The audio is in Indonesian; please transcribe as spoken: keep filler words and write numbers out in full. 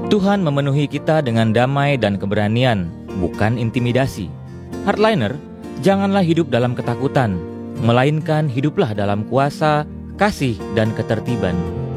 Tuhan memenuhi kita dengan damai dan keberanian, bukan intimidasi. Hardliner, janganlah hidup dalam ketakutan, melainkan hiduplah dalam kuasa, kasih, dan ketertiban.